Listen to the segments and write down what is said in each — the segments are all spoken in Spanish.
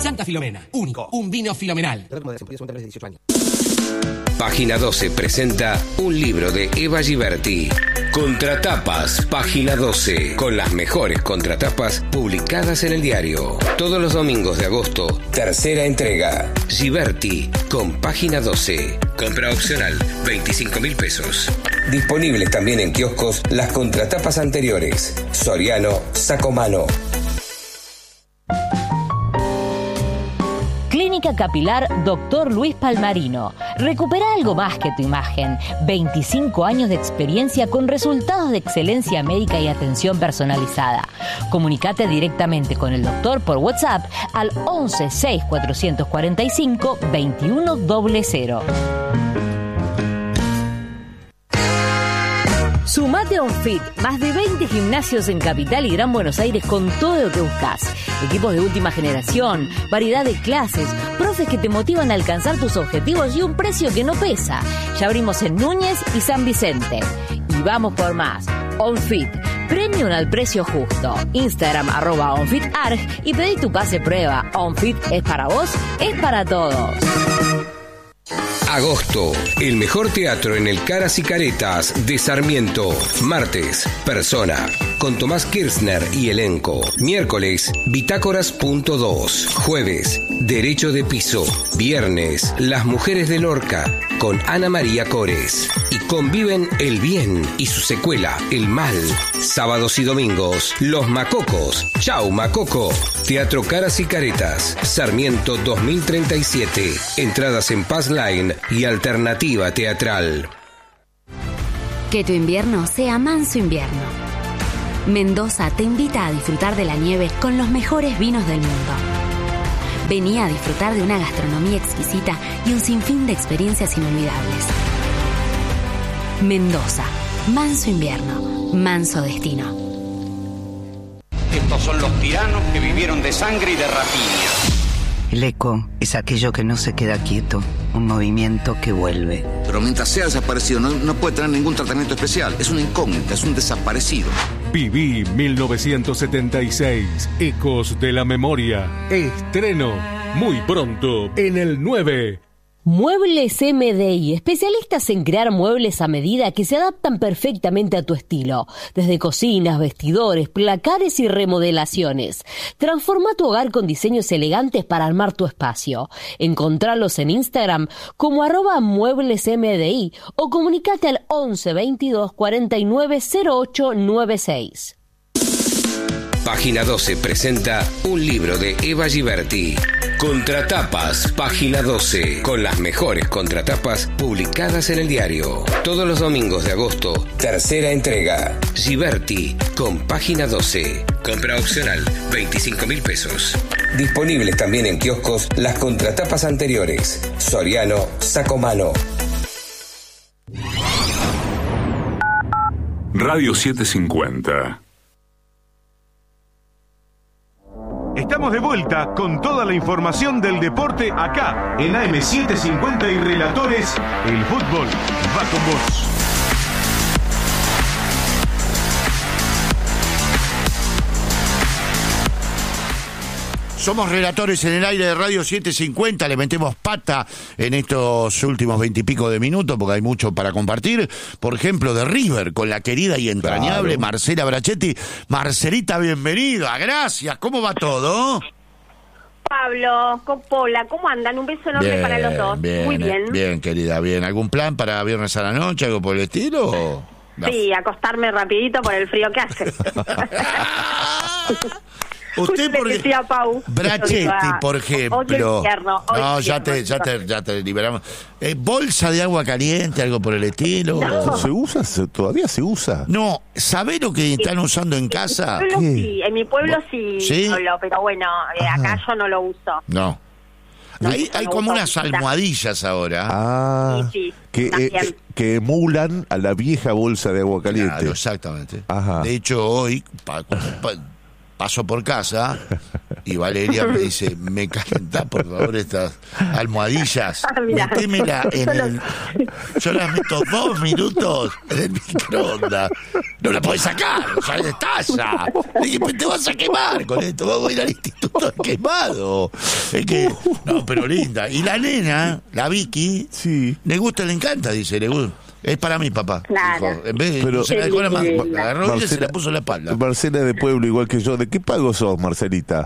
Santa Filomena, único, un vino filomenal. Página 12 presenta un libro de Eva Giberti. Contratapas, Página 12, con las mejores contratapas publicadas en el diario. Todos los domingos de agosto, tercera entrega. Giberti, con Página 12. Compra opcional, 25.000 pesos. Disponibles también en kioscos las contratapas anteriores. Soriano, Sacomano. Clínica Capilar Dr. Luis Palmarino. Recupera algo más que tu imagen. 25 años de experiencia con resultados de excelencia médica y atención personalizada. Comunicate directamente con el doctor por WhatsApp al 11 6 445 2100. Sumate a OnFit, más de 20 gimnasios en Capital y Gran Buenos Aires con todo lo que buscas. Equipos de última generación, variedad de clases, profes que te motivan a alcanzar tus objetivos y un precio que no pesa. Ya abrimos en Núñez y San Vicente. Y vamos por más. OnFit, premium al precio justo. Instagram @OnFitArg y pedí tu pase prueba. OnFit es para vos, es para todos. Agosto, el mejor teatro en el Caras y Caretas de Sarmiento. Martes, Persona, con Tomás Kirchner y elenco. Miércoles, Bitácoras.2. Jueves, Derecho de Piso. Viernes, Las Mujeres de Lorca, con Ana María Cores. Y conviven el bien y su secuela, el mal. Sábados y domingos, Los Macocos. Chau, Macoco. Teatro Caras y Caretas, Sarmiento 2037. Entradas en Pass Line y Alternativa Teatral. Que tu invierno sea manso invierno. Mendoza te invita a disfrutar de la nieve con los mejores vinos del mundo. Vení a disfrutar de una gastronomía exquisita y un sinfín de experiencias inolvidables. Mendoza, manso invierno, manso destino. Estos son los tiranos que vivieron de sangre y de rapiña. El eco es aquello que no se queda quieto, un movimiento que vuelve. Pero mientras sea desaparecido no puede tener ningún tratamiento especial. Es una incógnita, es un desaparecido. Viví 1976, Ecos de la Memoria. Estreno muy pronto en el 9. Muebles MDI, especialistas en crear muebles a medida que se adaptan perfectamente a tu estilo. Desde cocinas, vestidores, placares y remodelaciones. Transforma tu hogar con diseños elegantes para armar tu espacio. Encontralos en Instagram como @mueblesmdi o comunicate al 11 22 49 08 96. Página 12 presenta un libro de Eva Giberti. Contratapas, Página 12, con las mejores contratapas publicadas en el diario. Todos los domingos de agosto, tercera entrega. Giberti, con Página 12. Compra opcional, 25.000 pesos. Disponibles también en kioscos las contratapas anteriores. Soriano, Sacomano. Radio 750. Estamos de vuelta con toda la información del deporte acá en AM750 y Relatores. El fútbol va con vos. Somos relatores en el aire de Radio 750, le metemos pata en estos últimos 20 y pico de minutos porque hay mucho para compartir. Por ejemplo, de River, con la querida y entrañable Marcela Brachetti. Marcelita, bienvenida, gracias. ¿Cómo va todo? Pablo, Coppola, ¿cómo andan? Un beso enorme para los dos. Bien, muy bien. Bien, querida, bien. ¿Algún plan para viernes a la noche, algo por el estilo? Sí, acostarme rapidito por el frío que hace. Usted porque Brachetti, por ejemplo. No, ya te liberamos. Bolsa de agua caliente, algo por el estilo. No. ¿Se usa? ¿Todavía se usa? No, ¿sabés lo que están usando en casa? Sí, en mi pueblo sí, pero bueno, acá yo no lo uso. No. Hay como unas almohadillas ahora. Sí, que emulan a la vieja bolsa de agua caliente. Claro, exactamente. Ajá. De hecho, hoy paso por casa Y Valeria me dice, me calentás por favor estas almohadillas, metémela en el... Yo las meto 2 minutos en el microondas. No la podés sacar, o sea, estalla. Le dije, pues te vas a quemar con esto, vamos a ir al instituto quemado. Es que, no, pero linda. Y la nena, la Vicky, le gusta, le encanta, dice, le gusta. Es para mí, papá. Claro. Dijo, en vez de se la dejó la agarró y se la puso en la espalda. Marcela de Pueblo, igual que yo. ¿De qué pago sos, Marcelita?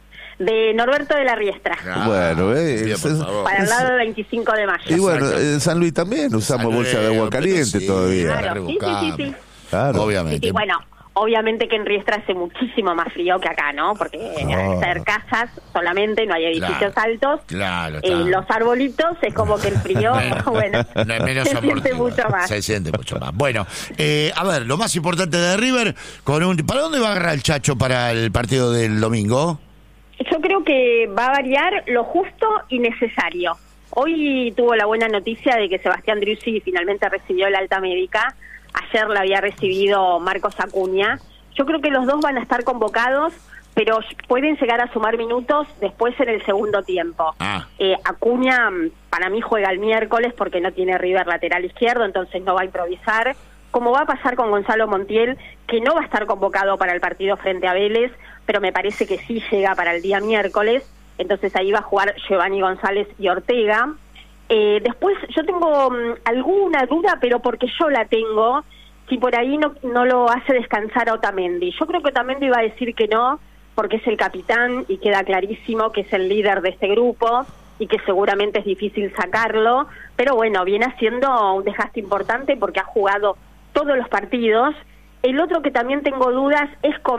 De Norberto de la Riestra. Bueno, para el lado del 25 de mayo. Y bueno, en San Luis también usamos bolsa de agua caliente todavía. Claro, sí. Claro. Obviamente. Sí, bueno, obviamente que en Riestra hace muchísimo más frío que acá, ¿no? Porque al ser casas solamente, no hay edificios altos. Claro. Los arbolitos es como que el frío, menos se siente mucho más. Se siente mucho más. Bueno, a ver, lo más importante de River, ¿para dónde va a agarrar el Chacho para el partido del domingo? Yo creo que va a variar lo justo y necesario. Hoy tuvo la buena noticia de que Sebastián Driussi finalmente recibió el alta médica. Ayer la había recibido Marcos Acuña. Yo creo que los dos van a estar convocados, pero pueden llegar a sumar minutos después en el segundo tiempo. Acuña para mí juega el miércoles porque no tiene River lateral izquierdo, entonces no va a improvisar. Como va a pasar con Gonzalo Montiel, que no va a estar convocado para el partido frente a Vélez, pero me parece que sí llega para el día miércoles, entonces ahí va a jugar Giovanni González y Ortega. Después yo tengo alguna duda, pero porque yo la tengo, si por ahí no lo hace descansar a Otamendi. Yo creo que Otamendi va a decir que no, porque es el capitán y queda clarísimo que es el líder de este grupo y que seguramente es difícil sacarlo, pero bueno, viene haciendo un desgaste importante porque ha jugado todos los partidos. El otro que también tengo dudas es con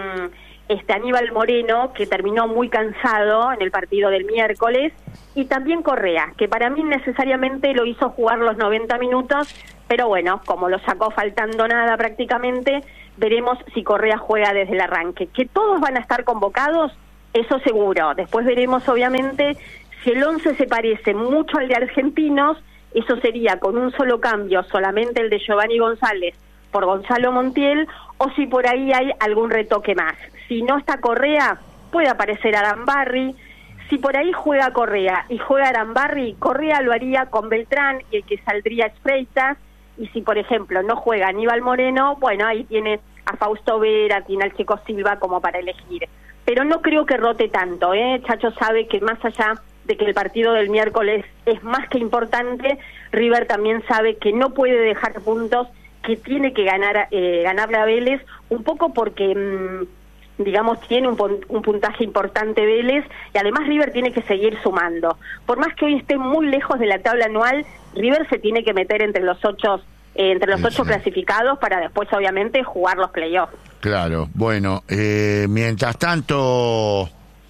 Aníbal Moreno, que terminó muy cansado en el partido del miércoles, y también Correa, que para mí necesariamente lo hizo jugar los 90 minutos, pero bueno, como lo sacó faltando nada prácticamente, veremos si Correa juega desde el arranque. Que todos van a estar convocados, eso seguro. Después veremos obviamente si el 11 se parece mucho al de Argentinos, eso sería con un solo cambio, solamente el de Giovanni González por Gonzalo Montiel, o si por ahí hay algún retoque más. Si no está Correa, puede aparecer Arambarri. Si por ahí juega Correa y juega Arambarri, Correa lo haría con Beltrán y el que saldría es Freitas. Y si, por ejemplo, no juega Aníbal Moreno, bueno, ahí tiene a Fausto Vera, tiene al Checo Silva como para elegir. Pero no creo que rote tanto, Chacho sabe que más allá de que el partido del miércoles es más que importante, River también sabe que no puede dejar puntos, que tiene que ganarle a Vélez, un poco porque, digamos, tiene un puntaje importante Vélez, y además River tiene que seguir sumando. Por más que hoy esté muy lejos de la tabla anual, River se tiene que meter entre los ocho clasificados para después, obviamente, jugar los playoffs. Claro, bueno, mientras tanto,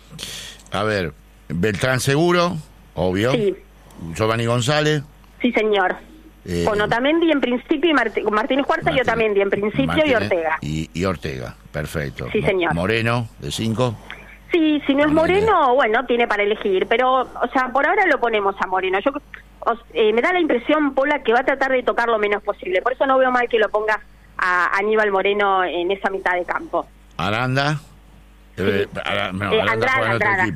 a ver, Beltrán seguro, obvio. Sí. Giovanni González. Sí, señor. Con Otamendi en principio y Martínez Cuarta y Otamendi en principio Martínez, y Ortega. Y Ortega, perfecto. Sí, señor. Moreno, de 5. Sí, si no es Moreno, bueno, tiene para elegir, pero, o sea, por ahora lo ponemos a Moreno. Yo me da la impresión, Pola, que va a tratar de tocar lo menos posible. Por eso no veo mal que lo ponga a Aníbal Moreno en esa mitad de campo. Aranda. Sí. Andrada.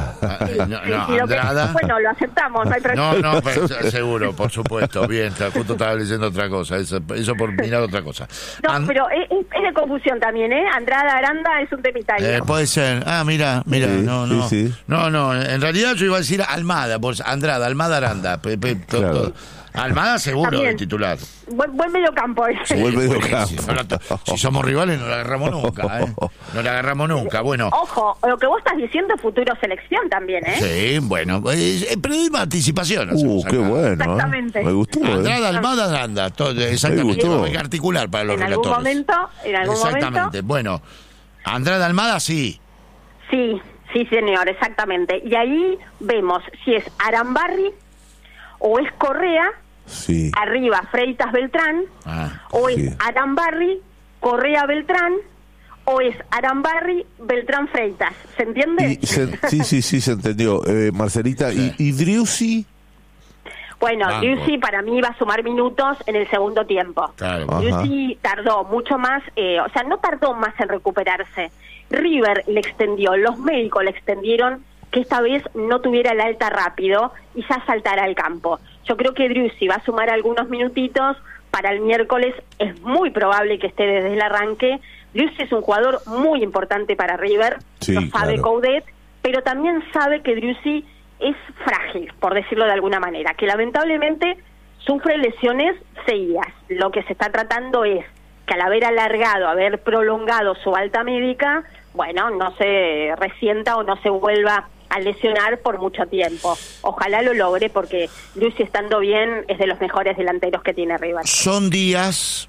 Andrada. Bueno, lo aceptamos, no hay problema. No, pero, seguro, por supuesto. Bien, justo estaba leyendo otra cosa. Eso por mirar otra cosa. No, pero es de confusión también, Andrada, Aranda es un temita ahí. Puede ser. Mira. Sí. No. En realidad yo iba a decir Almada, Andrada, Almada, Aranda. Claro. Almada seguro también. El titular. Buen mediocampo ese. Buen mediocampo. Si somos rivales no la agarramos nunca, No la agarramos nunca. Bueno. Ojo, lo que vos estás diciendo es futuro selección también, Sí, bueno. Periodismo de anticipación. Qué bueno. Exactamente. Me gustó. Andrada, Almada, Aranda. Exactamente. Hay que articular para los relatores. En algún momento. Bueno. Andrada, Almada, sí. Sí, señor, exactamente. Y ahí vemos si es Arambarri o es Correa, arriba Freitas Beltrán, o es Arambarri, Correa Beltrán, o es Arambarri, Beltrán Freitas. ¿Se entiende? Sí, se entendió. Marcelita, ¿y Driussi? Bueno, Driussi para mí va a sumar minutos en el segundo tiempo. Claro. Driussi tardó mucho más, no tardó más en recuperarse. River le extendió, los médicos le extendieron que esta vez no tuviera el alta rápido y ya saltara al campo. Yo creo que Driussi va a sumar algunos minutitos para el miércoles, es muy probable que esté desde el arranque. Driussi es un jugador muy importante para River, lo sabe Coudet, pero también sabe que Driussi es frágil, por decirlo de alguna manera, que lamentablemente sufre lesiones seguidas. Lo que se está tratando es que al haber alargado, haber prolongado su alta médica, bueno, no se resienta o no se vuelva a lesionar por mucho tiempo. Ojalá lo logre, porque Driussi, estando bien, es de los mejores delanteros que tiene River. Son días,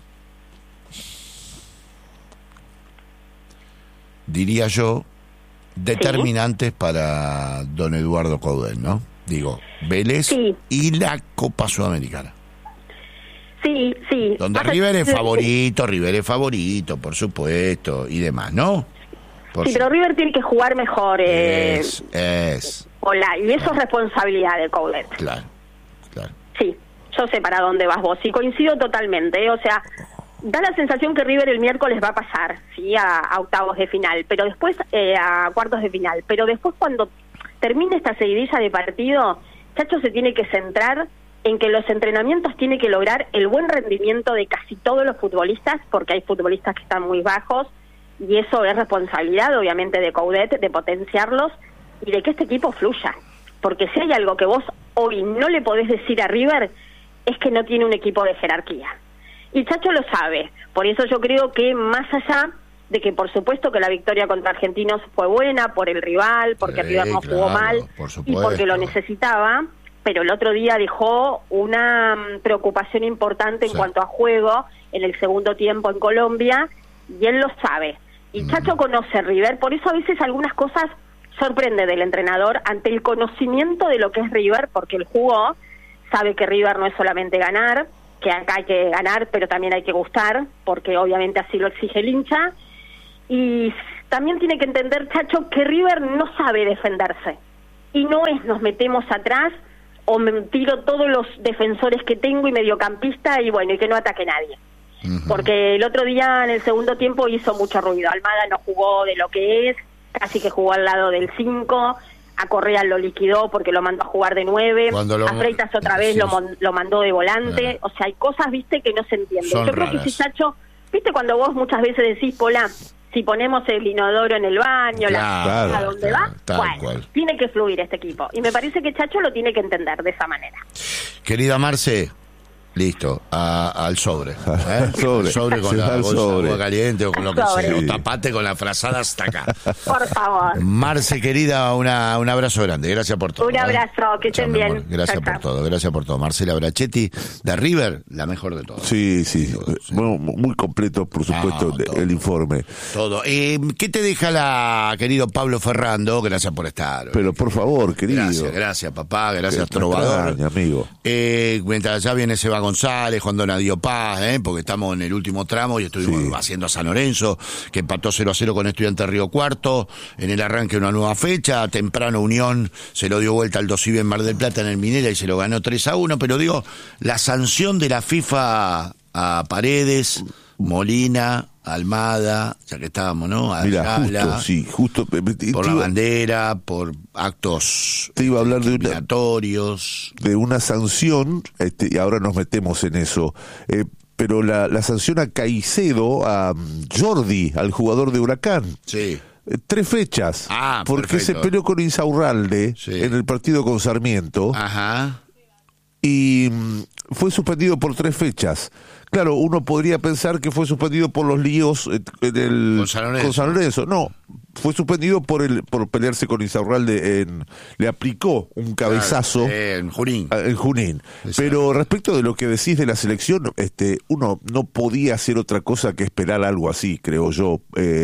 diría yo, determinantes para don Eduardo Coudet, ¿no? Digo, Vélez y la Copa Sudamericana. Sí. Donde River es favorito, por supuesto, y demás, ¿no? Pero River tiene que jugar mejor. Es. Hola, y eso es responsabilidad de Coudet. Claro. Sí, yo sé para dónde vas vos, y coincido totalmente, o sea, da la sensación que River el miércoles va a pasar, sí, a octavos de final, pero después a cuartos de final, pero después cuando termine esta seguidilla de partido, Chacho se tiene que centrar en que los entrenamientos tiene que lograr el buen rendimiento de casi todos los futbolistas, porque hay futbolistas que están muy bajos, y eso es responsabilidad, obviamente, de Coudet, de potenciarlos, y de que este equipo fluya, porque si hay algo que vos hoy no le podés decir a River, es que no tiene un equipo de jerarquía. Y Chacho lo sabe, por eso yo creo que más allá de que por supuesto que la victoria contra Argentinos fue buena por el rival, porque River no jugó mal y porque lo necesitaba, pero el otro día dejó una preocupación importante en cuanto a juego en el segundo tiempo en Colombia, y él lo sabe. Y Chacho conoce River, por eso a veces algunas cosas sorprende del entrenador ante el conocimiento de lo que es River, porque él jugó, sabe que River no es solamente ganar, que acá hay que ganar, pero también hay que gustar, porque obviamente así lo exige el hincha, y también tiene que entender, Chacho, que River no sabe defenderse, y no es nos metemos atrás, o me tiro todos los defensores que tengo y mediocampista, y bueno, y que no ataque nadie. Porque el otro día en el segundo tiempo hizo mucho ruido. Almada no jugó de lo que es, casi que jugó al lado del 5, a Correa lo liquidó porque lo mandó a jugar de 9, a Freitas otra vez lo mandó de volante, o sea, hay cosas, viste, que no se entienden. Yo creo que si Chacho, viste cuando vos muchas veces decís, Pola, si ponemos el inodoro en el baño, ¿a dónde va? Bueno, tiene que fluir este equipo, y me parece que Chacho lo tiene que entender de esa manera. Querida Marce, listo, al sobre. Sobre con la bolsa de agua caliente o con lo que sea. O tapate con la frazada hasta acá. Por favor. Marce, querida, un abrazo grande. Gracias por todo. Un abrazo, que estén bien. Gracias por todo. Marcela Brachetti, de River, la mejor de todos. Sí. Muy completo, por supuesto, el informe. Todo. ¿Qué te deja querido Pablo Ferrando? Gracias por estar. Pero por favor, querido. Gracias, papá. Gracias, trovador. Amigo. Mientras ya viene Seba González, Juan Donadio Paz, porque estamos en el último tramo y estuvimos haciendo a San Lorenzo, que empató 0-0 con Estudiantes Río Cuarto, en el arranque de una nueva fecha. Temprano Unión se lo dio vuelta al Dosive en Mar del Plata en el Minera y se lo ganó 3-1, pero digo, la sanción de la FIFA a Paredes, Molina, Almada, ya que estábamos, ¿no? Justo. Por la bandera, por actos te iba a hablar de una sanción, y ahora nos metemos en eso. Pero la sanción a Caicedo, a Jordi, al jugador de Huracán. Sí. 3 fechas. Porque perfecto. se peleó con Insaurralde en el partido con Sarmiento. Ajá. Y fue suspendido por 3 fechas. Claro, uno podría pensar que fue suspendido por los líos con San Lorenzo. No, fue suspendido por pelearse con Insaurralde. Le aplicó un cabezazo en Junín. Pero respecto de lo que decís de la selección, uno no podía hacer otra cosa que esperar algo así, creo yo.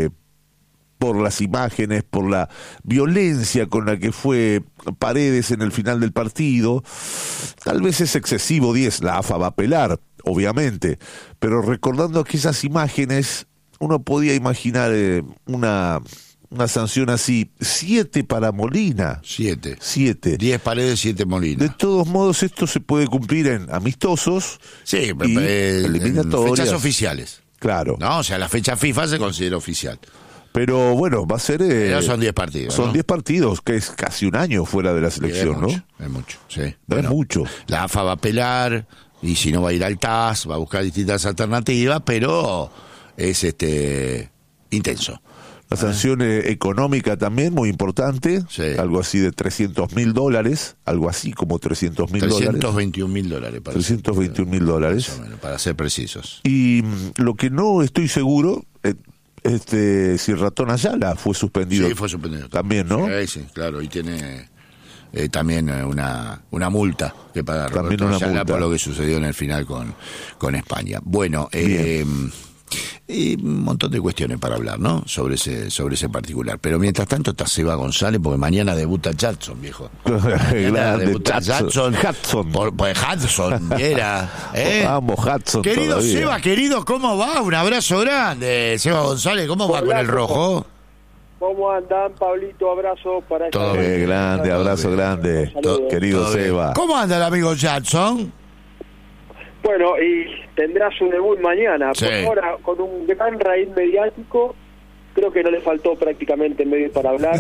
Por las imágenes, por la violencia con la que fue Paredes en el final del partido. Tal vez es excesivo 10, la AFA va a apelar, obviamente, pero recordando aquellas imágenes, uno podía imaginar una sanción así. 7 para Molina. 7. 10 Paredes, 7 Molina. De todos modos, esto se puede cumplir en amistosos y eliminatorias. Fechas oficiales. Claro. No, o sea, la fecha FIFA se considera oficial. Pero bueno, va a ser... Pero son 10 partidos. Son ¿no? 10 partidos, que es casi un año fuera de la selección, Sí, ¿no? Es mucho, sí. Es mucho. La AFA va a apelar, y si no va a ir al TAS, va a buscar distintas alternativas, pero es intenso. La sanción económica también, muy importante, algo así de $300.000, algo así como $300.000. $321.000. $321.000. Más o menos, para ser precisos. Y lo que no estoy seguro, si Ratón Ayala fue suspendido. Sí, fue suspendido. También, ¿no? Sí, claro, y tiene también una multa que pagar. También una multa. Por lo que sucedió en el final con España. Bueno, y un montón de cuestiones para hablar, ¿no? Sobre ese particular. Pero mientras tanto está Seba González, porque mañana debuta Jackson, viejo. Mañana debuta Jackson. Pues Hudson, era. Vamos, Hudson. Querido todavía. Seba, querido, ¿cómo va? Un abrazo grande. Seba González, ¿cómo va con el rojo? ¿Cómo andan, Pablito? Abrazo para todo grande, abrazo grande, querido todo Seba. ¿Cómo anda el amigo Jackson? Bueno, y tendrá su debut mañana. Sí. Por ahora, con un gran raíz mediático, creo que no le faltó prácticamente medio para hablar.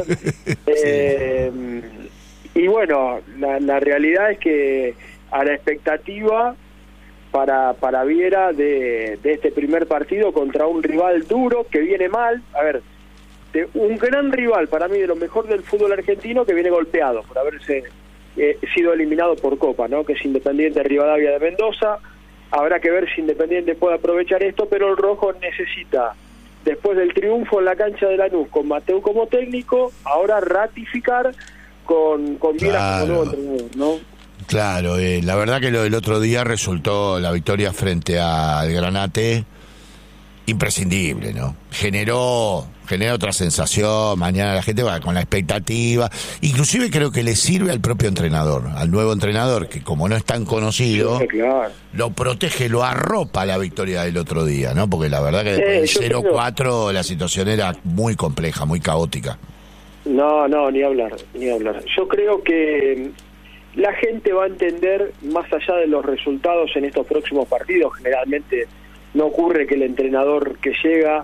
Y bueno, la realidad es que a la expectativa para Viera de este primer partido contra un rival duro que viene mal, a ver, de un gran rival para mí de lo mejor del fútbol argentino, que viene golpeado por haberse sido eliminado por Copa, ¿no? Que es Independiente Rivadavia de Mendoza. Habrá que ver si Independiente puede aprovechar esto, pero el rojo necesita, después del triunfo en la cancha de Lanús con Mateu como técnico, ahora ratificar con Viera como nuevo entrenador, ¿no? Claro, la verdad que el otro día resultó la victoria frente al Granate imprescindible, ¿no? Generó otra sensación, mañana la gente va con la expectativa, inclusive creo que le sirve al propio entrenador, al nuevo entrenador, que como no es tan conocido, sí, claro, lo protege, lo arropa la victoria del otro día, ¿no? Porque la verdad que después del 0-4 la situación era muy compleja, muy caótica. No, ni hablar. Yo creo que la gente va a entender, más allá de los resultados en estos próximos partidos, generalmente no ocurre que el entrenador que llega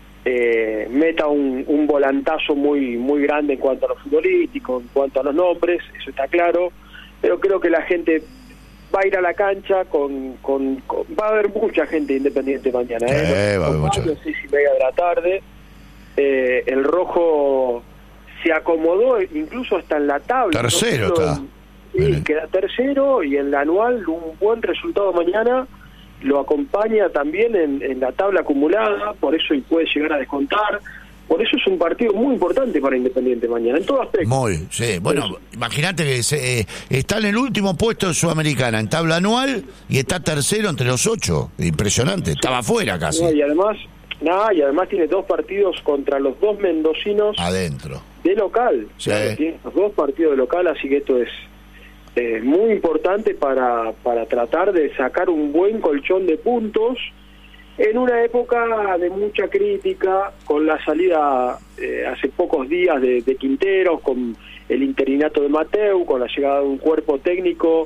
meta un volantazo muy grande en cuanto a lo futbolístico, en cuanto a los nombres, eso está claro, pero creo que la gente va a ir a la cancha va a haber mucha gente Independiente mañana, va a haber mucha. 6:30 de la tarde. El rojo se acomodó incluso hasta en la tabla. Tercero está. Sí, queda tercero, y en la anual un buen resultado mañana lo acompaña también en la tabla acumulada, por eso puede llegar a descontar. Por eso es un partido muy importante para Independiente mañana, en todo aspecto. Sí. Bueno, imagínate que está en el último puesto de Sudamericana, en tabla anual, y está tercero entre los 8. Impresionante, estaba afuera casi. Y además tiene 2 partidos contra los 2 mendocinos. Adentro. De local. Sí. Claro, tiene los 2 partidos de local, así que esto es muy importante para tratar de sacar un buen colchón de puntos en una época de mucha crítica, con la salida hace pocos días de Quinteros, con el interinato de Mateu, con la llegada de un cuerpo técnico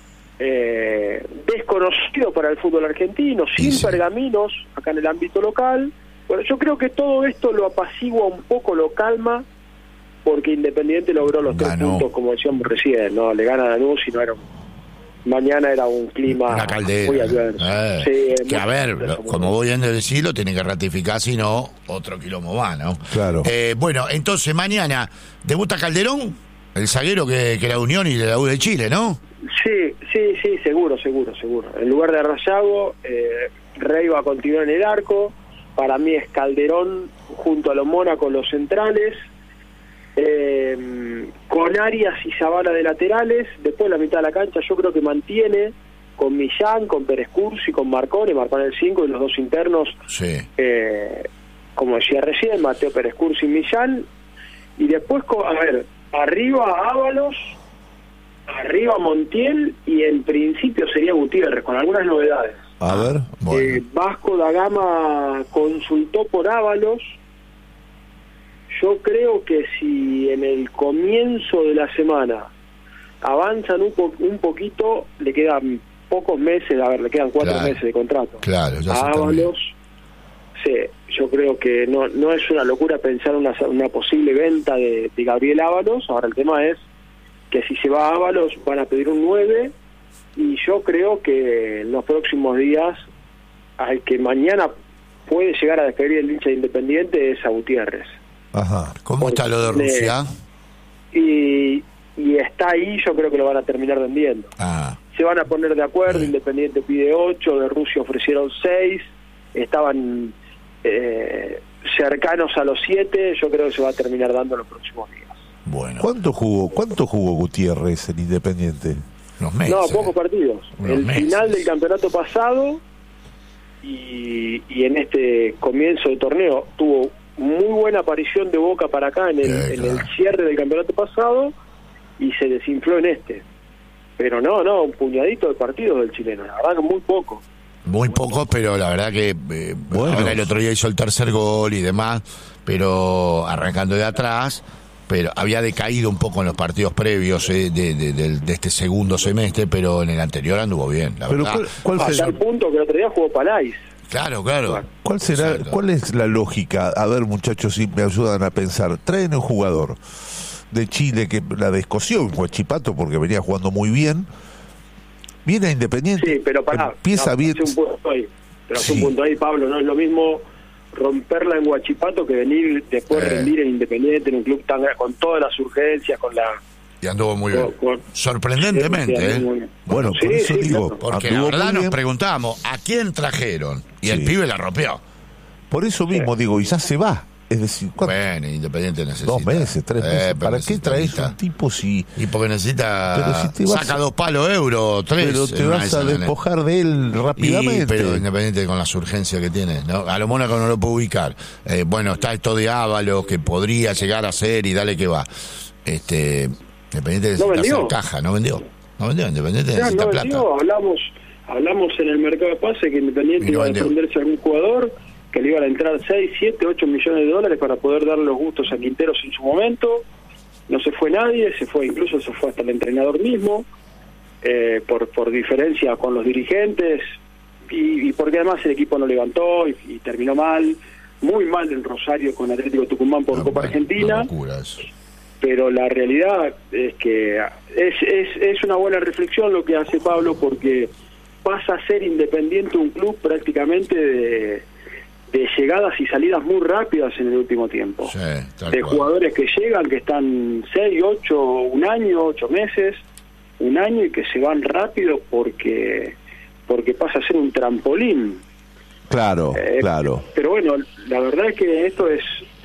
desconocido para el fútbol argentino, sin pergaminos acá en el ámbito local. Bueno, yo creo que todo esto lo apacigua un poco, lo calma, porque Independiente logró los 3 puntos, como decíamos recién, ¿no? Le gana a Lanús y mañana era un clima una caldera, muy adverso. Que a ver, como voy a decir, lo tiene que ratificar, si no, otro quilombo va, ¿no? Claro. Bueno, entonces mañana debuta Calderón, el zaguero que era Unión y de la U de Chile, ¿no? Sí, seguro. En lugar de Rayago, Rey va a continuar en el arco. Para mí es Calderón junto a los Mónaco, los centrales. Con Arias y Zavala de laterales. Después la mitad de la cancha yo creo que mantiene con Millán, con Pérez Cursi, con Marcone el 5 y los 2 internos, como decía recién, Mateo Pérez Cursi y Millán. Y después, arriba Ábalos, arriba Montiel, y en principio sería Gutiérrez, con algunas novedades. A ver, bueno. Vasco da Gama consultó por Ábalos. Yo creo que si en el comienzo de la semana avanzan un poquito, le quedan pocos meses, le quedan 4 meses de contrato. Claro, ya a Ábalos, sí, yo creo que no es una locura pensar una posible venta de Gabriel Ábalos. Ahora el tema es que si se va a Ábalos van a pedir un 9, y yo creo que en los próximos días al que mañana puede llegar a despedir el hincha de Independiente es a Gutiérrez. Ajá. ¿Cómo está lo de Rusia? Y está ahí, yo creo que lo van a terminar vendiendo. Se van a poner de acuerdo, Independiente pide 8, de Rusia ofrecieron 6, estaban cercanos a los 7, yo creo que se va a terminar dando en los próximos días. Bueno. ¿Cuánto jugó Gutiérrez en Independiente? Unos meses. No, pocos partidos. El final del campeonato pasado y en este comienzo de torneo tuvo muy buena aparición de Boca para acá en el cierre del campeonato pasado y se desinfló en este. Pero no, un puñadito de partidos del chileno, la verdad que muy poco. Muy poco, pero la verdad que ahora el otro día hizo el tercer gol y demás, pero arrancando de atrás, pero había decaído un poco en los partidos previos de este segundo semestre, pero en el anterior anduvo bien, la verdad. Hasta el punto que el otro día jugó Palais. Claro. ¿Cuál es la lógica? A ver, muchachos, si me ayudan a pensar. Traen un jugador de Chile que la descosió en Huachipato porque venía jugando muy bien. Viene a Independiente. Sí, pero empieza bien. Hace un punto ahí, Pablo, no es lo mismo romperla en Huachipato que venir después rendir en Independiente, en un club tan con todas las urgencias, con la... Y anduvo muy bien. Sorprendentemente, muy bien. Bueno, por eso digo... Claro. Porque la verdad nos preguntábamos, ¿a quién trajeron? Y el pibe la rompió. Por eso mismo digo, y ya se va. Es decir, bueno, Independiente necesita 2 meses, 3 meses. ¿Para qué traes un tipo si... Y porque necesita... saca 2 palos euros, 3. Pero te vas a despojar de él rápidamente. Pero Independiente con las urgencias que tiene, ¿no? A lo Mónaco no lo puedo ubicar. Bueno, está esto de Ábalos que podría llegar a ser y dale que va. Independiente necesita hacer caja, no vendió. Independiente necesita plata. Hablamos en el mercado de pase que Independiente iba a defenderse a algún jugador, que le iban a entrar 6, 7, 8 millones de dólares para poder darle los gustos a Quinteros en su momento. No se fue nadie, incluso se fue hasta el entrenador mismo, por diferencia con los dirigentes, y porque además el equipo no levantó y terminó mal, muy mal en Rosario con Atlético Tucumán por Copa Argentina. Pero la realidad es que es una buena reflexión lo que hace Pablo, porque pasa a ser Independiente un club prácticamente de llegadas y salidas muy rápidas en el último tiempo. De jugadores que llegan, que están 6, 8, un año, 8 meses, un año, y que se van rápido porque pasa a ser un trampolín. Claro. Pero bueno, la verdad es que esto es...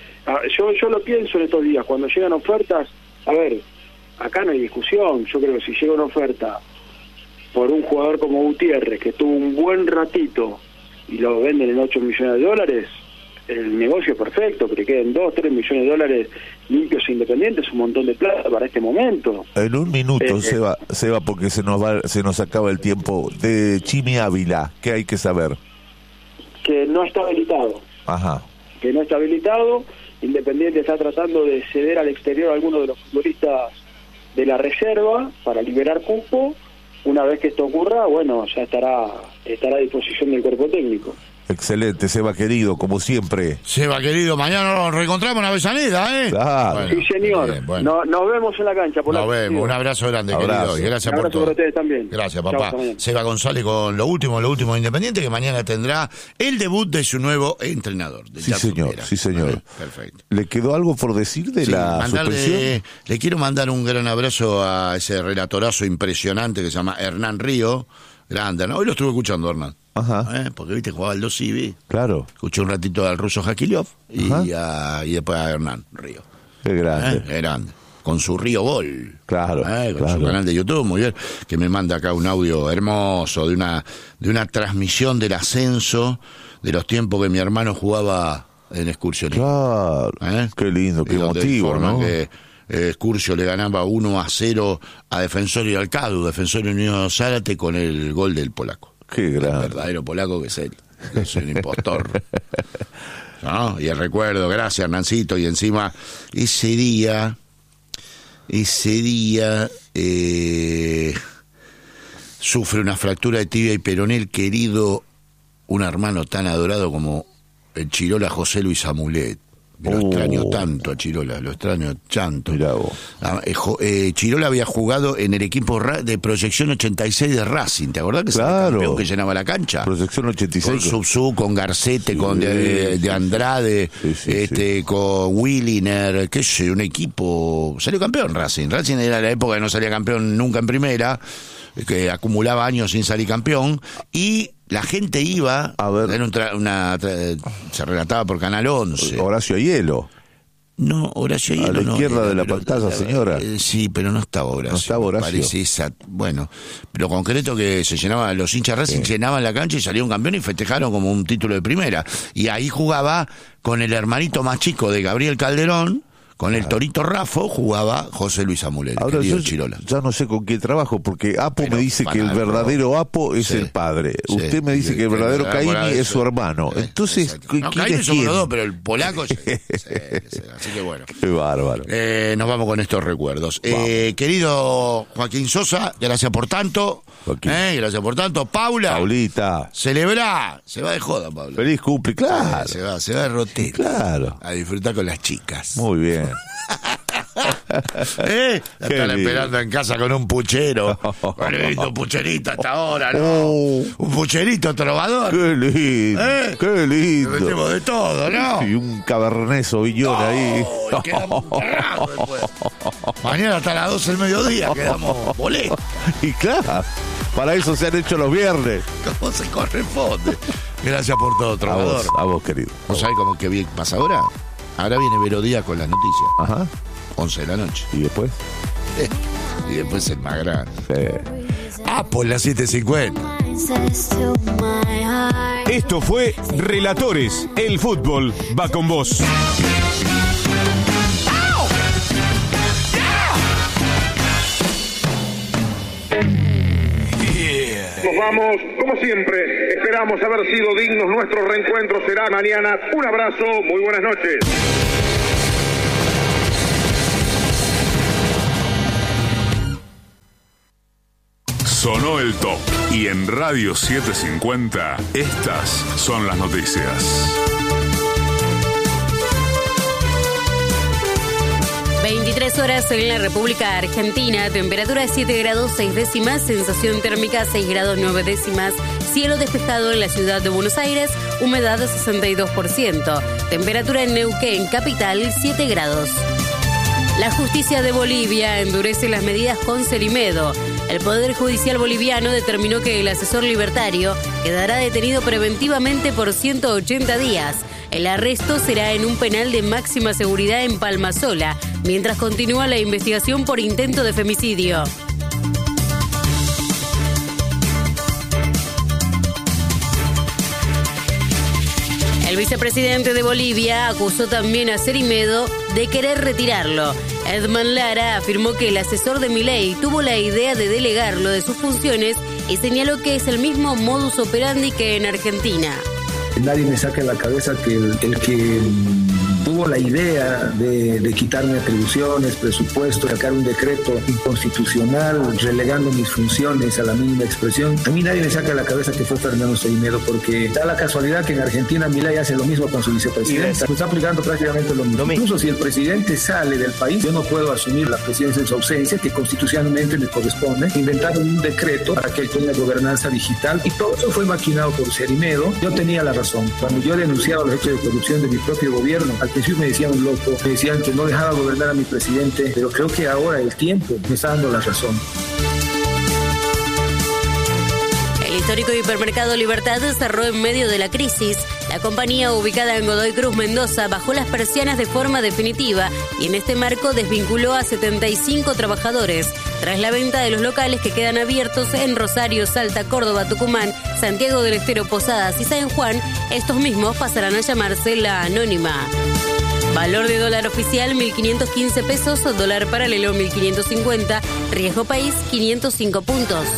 Yo lo pienso en estos días, cuando llegan ofertas, a ver, acá no hay discusión, yo creo que si llega una oferta por un jugador como Gutiérrez, que tuvo un buen ratito, y lo venden en 8 millones de dólares, el negocio es perfecto, que le queden 2, 3 millones de dólares limpios e independientes, un montón de plata para este momento. En un minuto, Seba, porque se nos acaba el tiempo, de Chimi Ávila, ¿qué hay que saber? Que no está habilitado. Ajá. Que no está habilitado. Independiente está tratando de ceder al exterior a algunos de los futbolistas de la reserva para liberar cupo. Una vez que esto ocurra, bueno, ya estará a disposición del cuerpo técnico. Excelente, Seba querido, como siempre. Seba querido, mañana nos reencontramos en Avellaneda, ¿eh? Claro. Bueno, sí, señor. Bien, bueno. Nos vemos en la cancha. Nos vemos. Un abrazo grande, querido. Y gracias por todo. Para ustedes también. Gracias, papá. Seba González con lo último de Independiente, que mañana tendrá el debut de su nuevo entrenador. Sí, señor. Vale, perfecto. ¿Le quedó algo por decir de la suspensión? Le quiero mandar un gran abrazo a ese relatorazo impresionante que se llama Hernán Río. Grande, ¿no? Hoy lo estuve escuchando, Hernán. Ajá. Porque viste, jugaba el 2 IB. Claro. Escuché un ratito al ruso Jakiliov y después a Hernán Río. Qué grande. Grande. Con su Río Gol. Claro. Con su canal de YouTube, muy bien. Que me manda acá un audio hermoso de una transmisión del ascenso de los tiempos que mi hermano jugaba en excursionismo. Claro. Qué lindo, qué emotivo, ¿no? Que Excursio le ganaba 1-0 a Defensor y Alcadu, Defensor y Unión Zárate, con el gol del polaco. Qué grande. El verdadero polaco que es él. Yo soy un impostor. ¿No? Y el recuerdo, gracias Hernancito. Y encima, ese día sufre una fractura de tibia y peroné, querido, un hermano tan adorado como el Chirola José Luis Amulet. Lo extraño tanto a Chirola, lo extraño tanto. Chirola había jugado en el equipo de Proyección 86 de Racing, ¿te acordás que es el campeón que llenaba la cancha? Proyección 86. Con Subsú, con Garcete, con de Andrade, con Williner, qué sé, un equipo... Salió campeón Racing. Racing era la época que no salía campeón nunca en primera, que acumulaba años sin salir campeón, y la gente iba a ver, se relataba por Canal 11. Horacio Hielo. No, Horacio Hielo. A la izquierda de la pantalla, señora. Sí, pero no estaba Horacio. No estaba Horacio. Parece bueno, lo concreto que se llenaba, los hinchas Racing llenaban la cancha y salía un campeón y festejaron como un título de primera. Y ahí jugaba con el hermanito más chico de Gabriel Calderón. Con el Torito Raffo jugaba José Luis Amulet. Ahora yo Chirola. Ya no sé con quién trabajo, porque Apo me dice que el verdadero Apo es el padre. Usted me dice que el verdadero Caini es su hermano. Entonces, no, Caini somos los dos, pero el polaco así que bueno. Qué bárbaro. Nos vamos con estos recuerdos. Querido Joaquín Sosa, gracias por tanto. Gracias por tanto. Paulita. Celebrá. Se va de joda, Paula. Feliz cumple, claro. Se va de rotero. Claro. A disfrutar con las chicas. Muy bien. Están esperando en casa con un puchero. Un pucherito hasta ahora, ¿no? Un pucherito trovador. Qué lindo. Qué lindo. Le metemos de todo, ¿no? Y un Cabernet Sauvignon ahí. Quedamos enterrados después. Mañana hasta las 12 del mediodía quedamos boletos. Y claro, para eso se han hecho los viernes. ¿Cómo se corresponde? Gracias por todo, trovador. A vos, querido. ¿Vos sabés cómo que bien pasa ahora? Ahora viene Vero Díaz con las noticias. Ajá. 11 de la noche. ¿Y después? Y después el más grande. Por las 7:50. Esto fue Relatores. El fútbol va con vos. Nos vamos, como siempre, esperamos haber sido dignos. Nuestro reencuentro será mañana. Un abrazo, muy buenas noches. Sonó el top y en Radio 750 estas son las noticias. 23 horas en la República Argentina, temperatura 7 grados 6 décimas, sensación térmica 6 grados 9 décimas, cielo despejado en la ciudad de Buenos Aires, humedad 62%, temperatura en Neuquén, capital 7 grados. La justicia de Bolivia endurece las medidas con Cerimedo. El Poder Judicial boliviano determinó que el asesor libertario quedará detenido preventivamente por 180 días. El arresto será en un penal de máxima seguridad en Palmasola, mientras continúa la investigación por intento de femicidio. El vicepresidente de Bolivia acusó también a Cerimedo de querer retirarlo. Edman Lara afirmó que el asesor de Milei tuvo la idea de delegarlo de sus funciones y señaló que es el mismo modus operandi que en Argentina. Nadie me saca de la cabeza que el que tuvo la idea de quitarme atribuciones, presupuesto, sacar un decreto inconstitucional, relegando mis funciones a la mínima expresión. A mí nadie me saca de la cabeza que fue Fernando Cerimedo, porque da la casualidad que en Argentina Milei hace lo mismo con su vicepresidenta. Está aplicando prácticamente lo mismo. Incluso si el presidente sale del país, yo no puedo asumir la presidencia en su ausencia, que constitucionalmente me corresponde. Inventaron un decreto para que él tenga gobernanza digital y todo eso fue maquinado por Cerimedo. Yo tenía la razón. Cuando yo denunciaba los hechos de corrupción de mi propio gobierno, al principio me decían un loco, me decían que no dejaba gobernar a mi presidente, pero creo que ahora el tiempo me está dando la razón. El histórico hipermercado Libertad cerró en medio de la crisis. La compañía, ubicada en Godoy Cruz, Mendoza, bajó las persianas de forma definitiva y en este marco desvinculó a 75 trabajadores. Tras la venta de los locales que quedan abiertos en Rosario, Salta, Córdoba, Tucumán, Santiago del Estero, Posadas y San Juan, estos mismos pasarán a llamarse La Anónima. Valor de dólar oficial 1.515 pesos, dólar paralelo 1.550, riesgo país 505 puntos.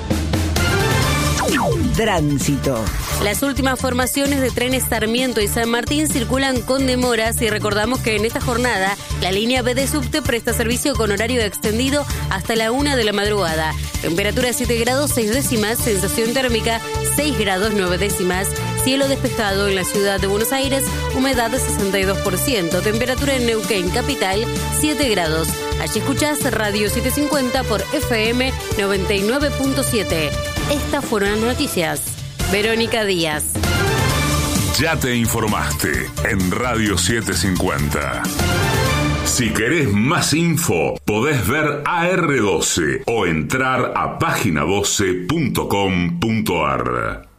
Tránsito. Las últimas formaciones de trenes Sarmiento y San Martín circulan con demoras y recordamos que en esta jornada la línea B de subte presta servicio con horario extendido hasta la 1 de la madrugada. Temperatura 7 grados 6 décimas, sensación térmica 6 grados 9 décimas, cielo despejado en la ciudad de Buenos Aires, humedad de 62%, temperatura en Neuquén, capital, 7 grados. Allí escuchás Radio 750 por FM 99.7. Estas fueron las noticias. Verónica Díaz. Ya te informaste en Radio 750. Si querés más info, podés ver AR12 o entrar a página12.com.ar.